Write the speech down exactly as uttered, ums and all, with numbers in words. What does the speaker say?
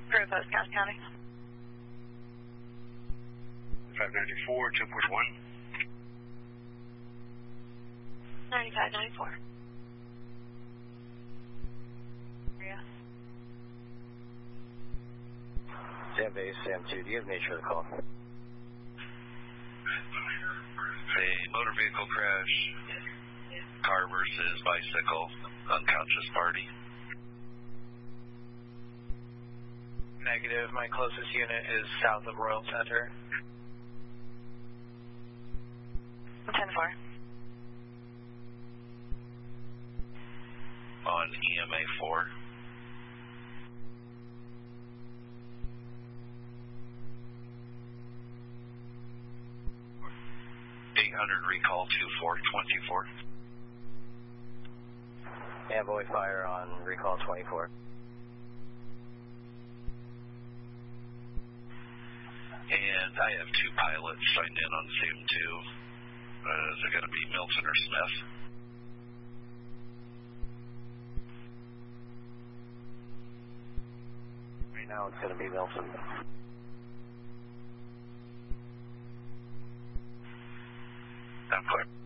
Prairie Post, Cass County. five ninety-four, two point one. ninety-five ninety-four. Yeah. Sam Base, Sam two, do you have nature of the call? A motor vehicle crash, car versus bicycle, unconscious party. Negative, my closest unit is south of Royal Center. ten four. On E M A four. eight hundred recall two four two four. Amboy fire on recall twenty-four. And I have two pilots signed in on Sam two. Uh, is it going to be Milton or Smith? Right now it's going to be Milton. I'm clear.